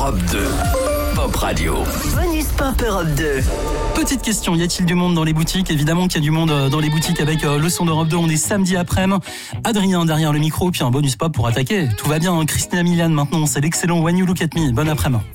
Europe 2. Pop Radio. Bonus Pop Europe 2. Petite question, y a-t-il du monde dans les boutiques ? Évidemment qu'il y a du monde dans les boutiques avec le son d'Europe 2. On est samedi après-midi. Adrien derrière le micro, puis un bonus pop pour attaquer. Tout va bien, Christina Milian maintenant, c'est l'excellent When You Look At Me. Bon après-midi.